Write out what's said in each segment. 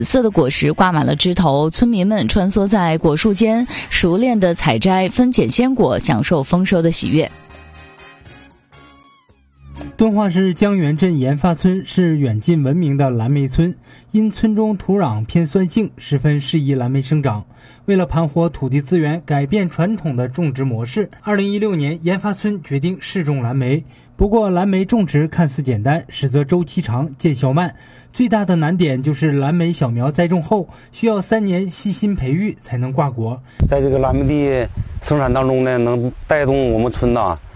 紫色的果实挂满了枝头，村民们穿梭在果树间，熟练地采摘、分拣鲜果，享受丰收的喜悦。 敦化市江源镇研发村是远近闻名的蓝莓村，因村中土壤偏酸性，十分适宜蓝莓生长。为了盘活土地资源，改变传统的种植模式，2016年研发村决定试种蓝莓。不过蓝莓种植看似简单，实则周期长，见效慢。最大的难点就是蓝莓小苗栽种后需要3年细心培育才能挂果。 在这个蓝莓地生产当中呢，能带动我们村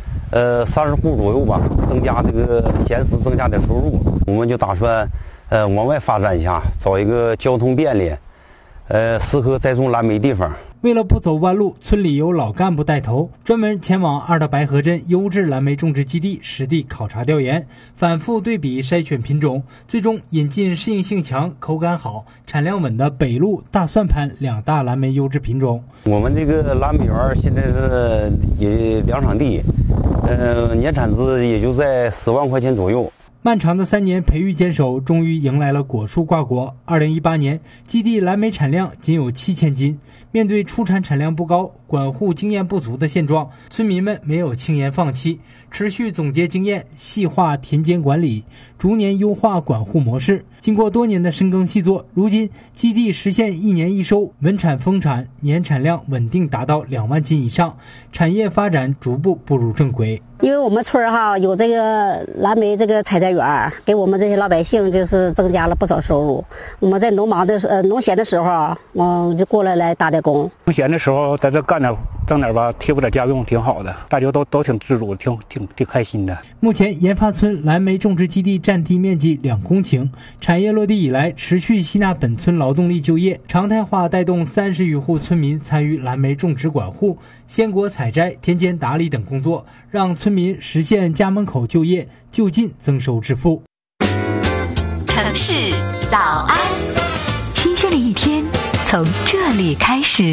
30户左右吧，增加这个闲时增加点收入。我们就打算往外发展一下，找一个交通便利适合栽种蓝莓地方。 为了不走弯路，村里有老干部带头，专门前往2道白河镇优质蓝莓种植基地实地考察调研，反复对比筛选品种，最终引进适应性强、口感好、产量稳的北路、大算盘2大蓝莓优质品种。 我们这个蓝莓园现在是也2场地，年产值也就在10万块钱左右。 漫长的3年培育坚守，终于迎来了果树挂果。2018年，基地蓝莓产量仅有7000斤。面对出产产量不高、管护经验不足的现状，村民们没有轻言放弃，持续总结经验，细化田间管理，逐年优化管护模式。经过多年的深耕细作，如今基地实现1年1收，稳产丰产，年产量稳定达到2万斤以上，产业发展逐步步入正轨。 因为我们村有这个蓝莓这个采摘园，给我们这些老百姓就是增加了不少收入。我们在农闲的时候，就过来打点工。 农闲的时候在这干点挣点吧，贴补点家用，挺好的。大家都挺自主，挺开心的。 目前研发村蓝莓种植基地占地面积2公顷，产业落地以来，持续吸纳本村劳动力就业，常态化带动30余户村民参与蓝莓种植管护、鲜果采摘、田间打理等工作，让村民实现家门口就业，就近增收致富。 城市早安，新鲜的一天从这里开始。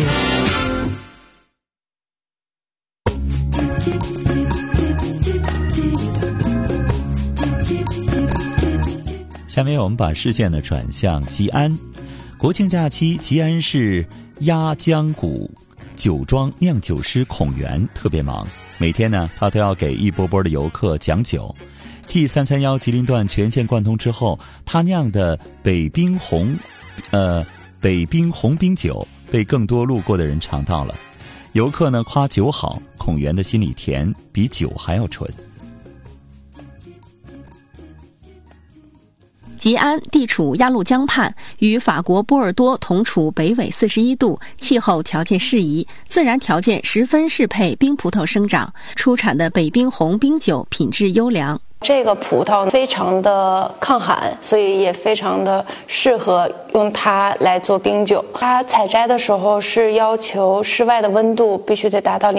下面我们把视线呢转向吉安。国庆假期，吉安市鸭江谷酒庄酿酒师孔元特别忙，每天呢他都要给一波波的游客讲酒。继331吉林段全线贯通之后，他酿的北冰红冰酒被更多路过的人尝到了。游客呢夸酒好，孔元的心里甜，比酒还要纯。 吉安地处鸭绿江畔，与法国波尔多同处北纬41度，气候条件适宜，自然条件十分适配冰葡萄生长，出产的北冰红冰酒品质优良。 这个葡萄非常的抗寒，所以也非常的适合用它来做冰酒。它采摘的时候是要求室外的温度必须得达到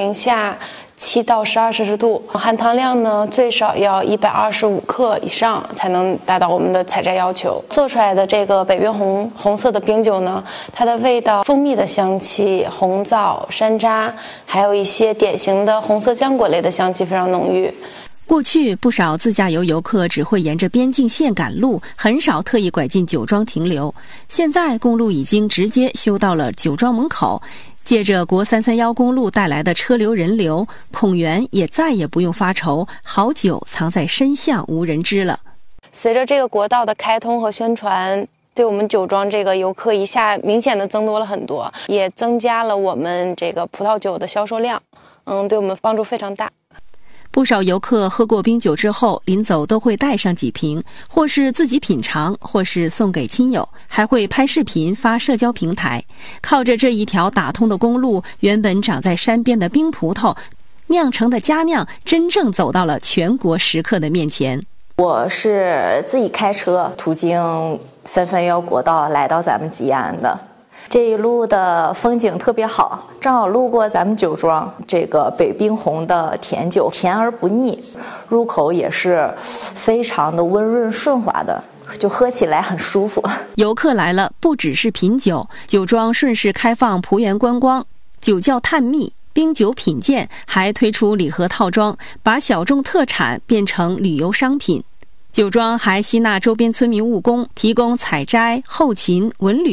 -7到12摄氏度，含糖量呢最少要125克以上才能达到我们的采摘要求。做出来的这个北冰红色的冰酒呢，它的味道蜂蜜的香气、红枣、山楂，还有一些典型的红色浆果类的香气非常浓郁。 过去不少自驾游游客只会沿着边境线赶路，很少特意拐进酒庄停留。现在公路已经直接修到了酒庄门口，借着国331公路带来的车流人流，孔元也再也不用发愁好酒藏在深巷无人知了。 随着这个国道的开通和宣传，对我们酒庄这个游客一下明显的增多了很多，也增加了我们这个葡萄酒的销售量，对我们帮助非常大。 不少游客喝过冰酒之后，临走都会带上几瓶，或是自己品尝，或是送给亲友，还会拍视频发社交平台。靠着这一条打通的公路，原本长在山边的冰葡萄酿成的佳酿，真正走到了全国食客的面前。 我是自己开车途经331国道来到咱们吉安的，这一路的风景特别好，正好路过咱们酒庄这个北冰红的甜酒，甜而不腻，入口也是非常的温润顺滑的，就喝起来很舒服。 游客来了，不只是品酒，酒庄顺势开放仆园观光，酒窖探秘，冰酒品鉴，还推出礼盒套装，把小众特产变成旅游商品。 酒庄还吸纳周边村民务工，提供采摘、后勤、文旅